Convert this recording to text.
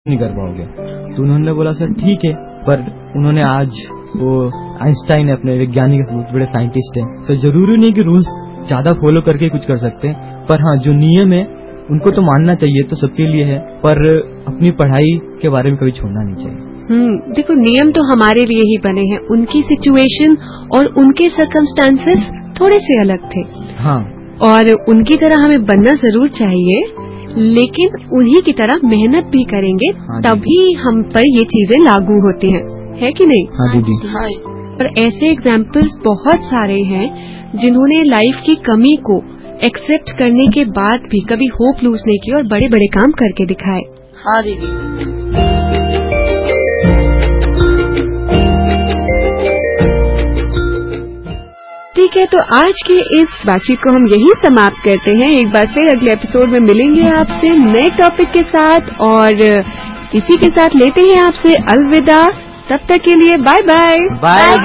नहीं कर पाओगे। तो उन्होंने बोला सर ठीक है, पर उन्होंने आज वो आइंस्टाइन है अपने वैज्ञानिक बहुत बड़े साइंटिस्ट हैं, तो जरूरी नहीं कि रूल्स ज्यादा फॉलो करके कुछ कर सकते हैं, पर हाँ जो नियम है उनको तो मानना चाहिए, तो सबके लिए है, पर अपनी पढ़ाई के बारे में कभी छोड़ना नहीं चाहिए। देखो नियम तो हमारे लिए ही बने हैं, उनकी सिचुएशन और उनके सर्कमस्टांसेस थोड़े से अलग थे। हाँ, और उनकी तरह हमें बनना जरूर चाहिए, लेकिन उन्हीं की तरह मेहनत भी करेंगे। हाँ, तभी हम पर ये चीजें लागू होती हैं, है कि नहीं? हाँ दीदी। हाँ। और ऐसे एग्जाम्पल्स बहुत सारे हैं जिन्होंने लाइफ की कमी को एक्सेप्ट करने के बाद भी कभी होप लूज नहीं की और बड़े बड़े काम करके दिखाए। हाँ दीदी। ठीक है, तो आज की इस बातचीत को हम यहीं समाप्त करते हैं। एक बार फिर अगले एपिसोड में मिलेंगे आपसे नए टॉपिक के साथ, और इसी के साथ लेते हैं आपसे अलविदा। तब तक के लिए बाय बाय।